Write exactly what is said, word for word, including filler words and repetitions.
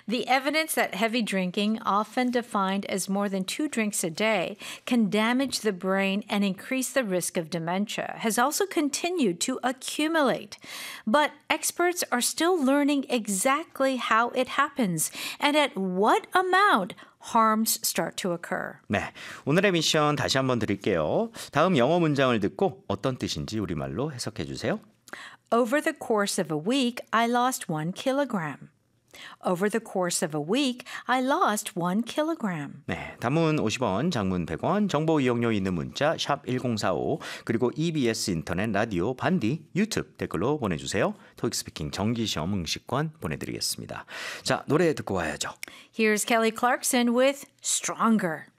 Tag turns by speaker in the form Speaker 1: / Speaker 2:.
Speaker 1: The evidence that heavy drinking, often defined as more than two drinks a day, can damage the brain and increase the risk of dementia has also continued to accumulate. But experts are still learning exactly how it happens and at what amount harms start to occur.
Speaker 2: 네, 오늘의 미션 다시 한번 드릴게요. 다음 영어 문장을 듣고 어떤 뜻인지 우리말로 해석해 주세요.
Speaker 1: Over the course of a week, I lost one kilogram. Over the course of a week, I lost one kilogram.
Speaker 2: 네, 단문 오십 원, 장문 백 원, 정보 이용료 있는 문자 샵 일공사오 그리고 이비에스 인터넷 라디오 반디 유튜브 댓글로 보내주세요. 토익 스피킹 정기시험 응시권 보내드리겠습니다. 자, 노래 듣고 와야죠.
Speaker 1: Here's Kelly Clarkson with Stronger.